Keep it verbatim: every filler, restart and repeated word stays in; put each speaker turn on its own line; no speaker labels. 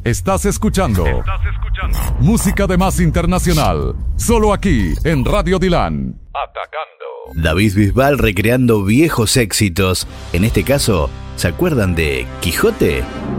Estás escuchando, Estás escuchando música de más internacional, solo aquí en Radio Dilan.
Atacando. David Bisbal recreando viejos éxitos. En este caso, ¿se acuerdan de Quijote?